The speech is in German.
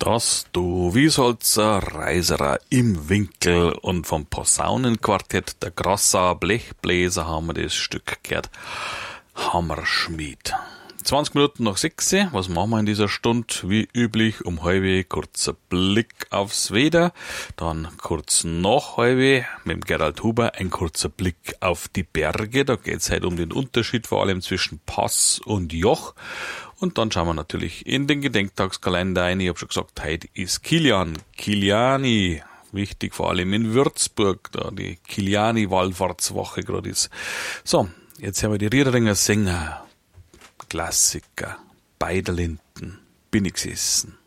Das Du Wiesolzer Reiserer im Winkel und vom Posaunenquartett der Grosser Blechbläser haben wir das Stück gehört. Hammerschmied. 20 Minuten nach 6. Was machen wir in dieser Stunde? Wie üblich um halbe kurzer Blick aufs Wetter, dann kurz nach halbe mit dem Gerald Huber ein kurzer Blick auf die Berge. Da geht es heute um den Unterschied vor allem zwischen Pass und Joch. Und dann schauen wir natürlich in den Gedenktagskalender ein. Ich habe schon gesagt, heute ist Kilian, Kiliani. Wichtig vor allem in Würzburg, da die Kiliani-Wallfahrtswoche gerade ist. So, jetzt haben wir die Riederinger Sänger. Klassiker, bei der Linden bin ich gesessen.